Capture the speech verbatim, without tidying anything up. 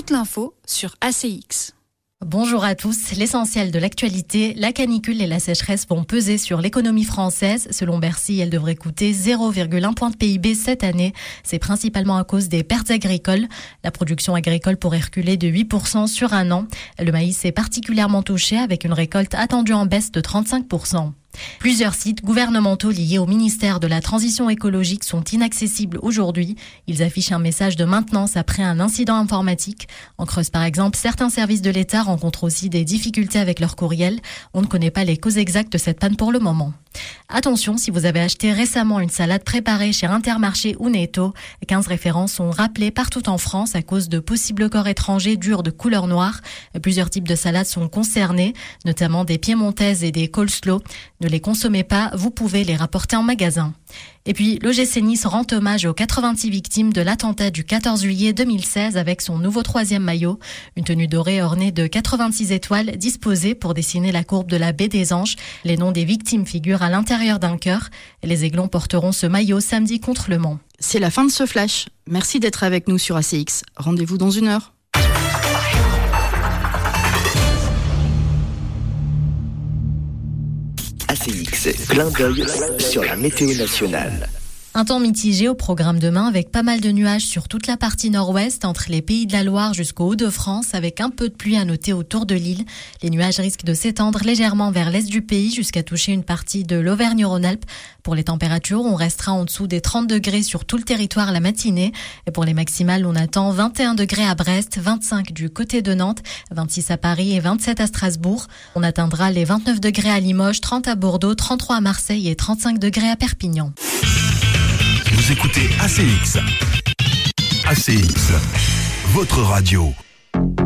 toute l'info sur A C X. Bonjour à tous. L'essentiel de l'actualité, la canicule et la sécheresse vont peser sur l'économie française. Selon Bercy, elle devrait coûter zéro virgule un point de P I B cette année. C'est principalement à cause des pertes agricoles. La production agricole pourrait reculer de huit pour cent sur un an. Le maïs est particulièrement touché avec une récolte attendue en baisse de trente-cinq pour cent. Plusieurs sites gouvernementaux liés au ministère de la Transition écologique sont inaccessibles aujourd'hui. Ils affichent un message de maintenance après un incident informatique. En Creuse, par exemple, certains services de l'État rencontrent aussi des difficultés avec leur courriel. On ne connaît pas les causes exactes de cette panne pour le moment. Attention, si vous avez acheté récemment une salade préparée chez Intermarché ou Netto, quinze références sont rappelées partout en France à cause de possibles corps étrangers durs de couleur noire. Plusieurs types de salades sont concernés, notamment des piémontaises et des coleslaw. Ne les consommez pas, vous pouvez les rapporter en magasin. Et puis, l'O G C Nice rend hommage aux quatre-vingt-six victimes de l'attentat du quatorze juillet deux mille seize avec son nouveau troisième maillot. Une tenue dorée ornée de quatre-vingt-six étoiles disposées pour dessiner la courbe de la baie des Anges. Les noms des victimes figurent à l'intérieur d'un cœur. Les Aiglons porteront ce maillot samedi contre Le Mans. C'est la fin de ce flash. Merci d'être avec nous sur A C X. Rendez-vous dans une heure. A C X, clin d'œil sur la météo nationale. Un temps mitigé au programme demain avec pas mal de nuages sur toute la partie nord-ouest entre les Pays de la Loire jusqu'au Hauts-de-France avec un peu de pluie à noter autour de l'île. Les nuages risquent de s'étendre légèrement vers l'est du pays jusqu'à toucher une partie de l'Auvergne-Rhône-Alpes. Pour les températures, on restera en dessous des trente degrés sur tout le territoire la matinée. Et pour les maximales, on attend vingt et un degrés à Brest, vingt-cinq du côté de Nantes, vingt-six à Paris et vingt-sept à Strasbourg. On atteindra les vingt-neuf degrés à Limoges, trente à Bordeaux, trente-trois à Marseille et trente-cinq degrés à Perpignan. Vous écoutez A C X. A C X, votre radio.